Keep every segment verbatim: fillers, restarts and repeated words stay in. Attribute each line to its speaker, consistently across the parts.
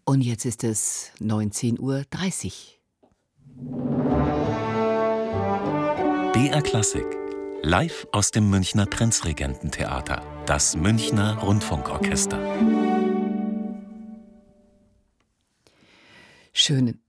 Speaker 1: Und jetzt ist es neunzehn Uhr dreißig.
Speaker 2: B R Klassik. Live aus dem Münchner Prinzregententheater. Das Münchner Rundfunkorchester.
Speaker 1: Schönen,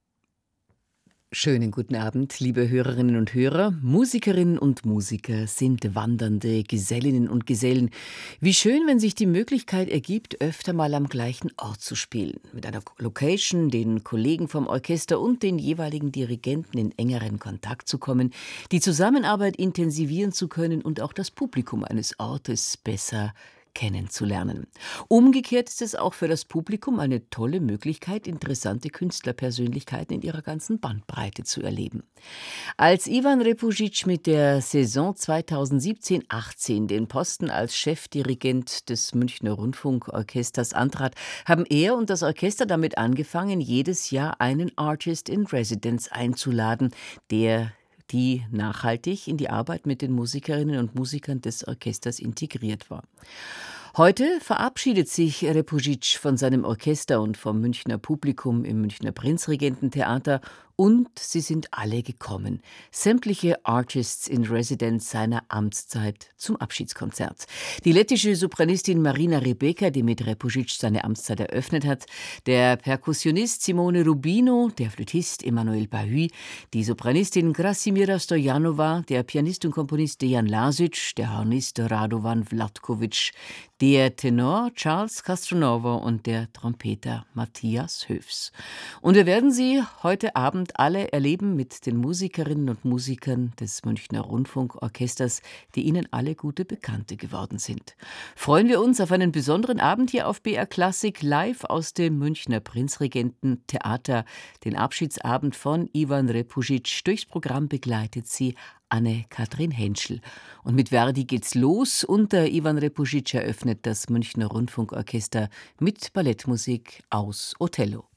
Speaker 1: schönen guten Abend, liebe Hörerinnen und Hörer. Musikerinnen und Musiker sind wandernde Gesellinnen und Gesellen. Wie schön, wenn sich die Möglichkeit ergibt, öfter mal am gleichen Ort zu spielen. Mit einer Location, den Kollegen vom Orchester und den jeweiligen Dirigenten in engeren Kontakt zu kommen, die Zusammenarbeit intensivieren zu können und auch das Publikum eines Ortes besser kennenzulernen. Umgekehrt ist es auch für das Publikum eine tolle Möglichkeit, interessante Künstlerpersönlichkeiten in ihrer ganzen Bandbreite zu erleben. Als Ivan Repujic mit der Saison zweitausendsiebzehn achtzehn den Posten als Chefdirigent des Münchner Rundfunkorchesters antrat, haben er und das Orchester damit angefangen, jedes Jahr einen Artist in Residence einzuladen, der die nachhaltig in die Arbeit mit den Musikerinnen und Musikern des Orchesters integriert war. Heute verabschiedet sich Repujic von seinem Orchester und vom Münchner Publikum im Münchner Prinzregententheater und sie sind alle gekommen. Sämtliche Artists in Residence seiner Amtszeit zum Abschiedskonzert. Die lettische Sopranistin Marina Rebeka, die mit Repujic seine Amtszeit eröffnet hat, der Perkussionist Simone Rubino, der Flötist Emanuel Bahuy, die Sopranistin Krasimira Stojanova, der Pianist und Komponist Dejan Lasic, der Hornist Radovan Vlatkovic, der Tenor Charles Castronovo und der Trompeter Matthias Höfs. Und wir werden sie heute Abend alle erleben mit den Musikerinnen und Musikern des Münchner Rundfunkorchesters, die Ihnen alle gute Bekannte geworden sind. Freuen wir uns auf einen besonderen Abend hier auf B R Klassik, live aus dem Münchner Prinzregententheater. Den Abschiedsabend von Ivan Repujic. Durchs Programm begleitet sie Anne-Kathrin Henschel. Und mit Verdi geht's los. Unter Ivan Repujic eröffnet das Münchner Rundfunkorchester mit Ballettmusik aus Othello.